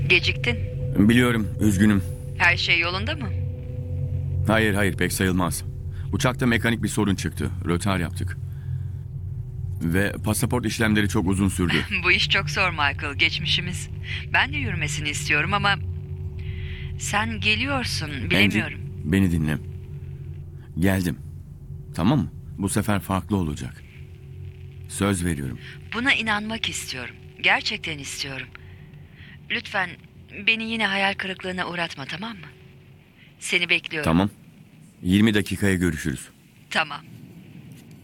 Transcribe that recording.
Geciktin. Biliyorum, üzgünüm. Her şey yolunda mı? Hayır, pek sayılmaz. Uçakta mekanik bir sorun çıktı. Rötar yaptık. Ve pasaport işlemleri çok uzun sürdü. Bu iş çok zor Michael. Geçmişimiz. Ben de yürümesini istiyorum ama... Sen geliyorsun. Bilemiyorum. Angie, beni dinle. Geldim. Tamam mı? Bu sefer farklı olacak. Söz veriyorum. Buna inanmak istiyorum. Gerçekten istiyorum. Lütfen beni yine hayal kırıklığına uğratma, tamam mı? Seni bekliyorum. Tamam. 20 dakikaya görüşürüz. Tamam.